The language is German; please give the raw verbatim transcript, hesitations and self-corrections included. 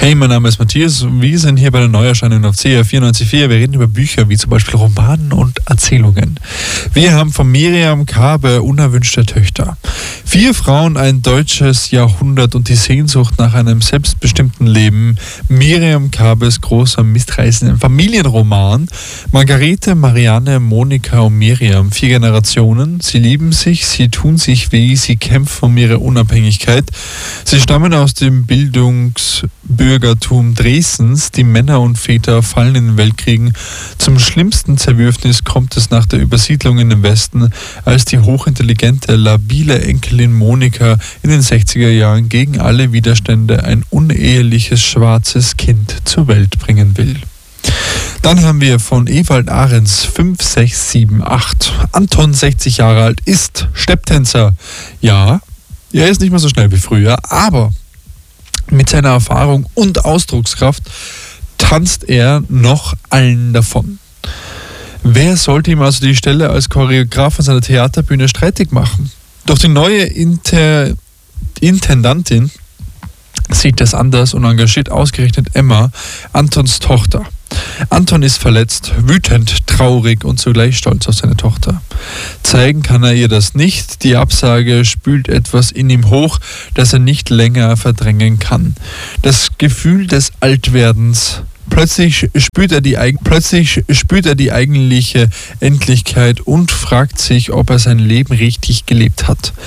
Hey, mein Name ist Matthias. Wir sind hier bei der Neuerscheinung auf C R vierundneunzig Komma vier. Wir reden über Bücher wie zum Beispiel Romanen und Erzählungen. Wir haben von Miriam Kabe Unerwünschte Töchter. Vier Frauen, ein deutsches Jahrhundert und die Sehnsucht nach einem selbstbestimmten Leben. Miriam Kabes großer, mitreißender Familienroman. Margarete, Marianne, Monika und Miriam. Vier Generationen. Sie lieben sich, sie tun sich weh, sie kämpfen um ihre Unabhängigkeit. Sie stammen aus dem Bildungsbürgertum Dresdens. Die Männer und Väter fallen in den Weltkriegen. Zum schlimmsten Zerwürfnis kommt es nach der Übersiedlung in den Westen, als die hochintelligente, labile Enkelin Monika in den sechziger Jahren gegen alle Widerstände ein uneheliches schwarzes Kind zur Welt bringen will. Dann haben wir von Ewald Ahrens fünf, sechs, sieben, acht. Anton, sechzig Jahre alt, ist Stepptänzer. Ja, er ist nicht mehr so schnell wie früher, aber mit seiner Erfahrung und Ausdruckskraft tanzt er noch allen davon. Wer sollte ihm also die Stelle als Choreograf an seiner Theaterbühne streitig machen? Doch die neue Inter- Intendantin sieht das anders und engagiert ausgerechnet Emma, Antons Tochter. Anton ist verletzt, wütend, traurig und zugleich stolz auf seine Tochter. Zeigen kann er ihr das nicht. Die Absage spült etwas in ihm hoch, das er nicht länger verdrängen kann. Das Gefühl des Altwerdens. Plötzlich spürt er die, plötzlich spürt er die eigentliche Endlichkeit und fragt sich, ob er sein Leben richtig gelebt hat.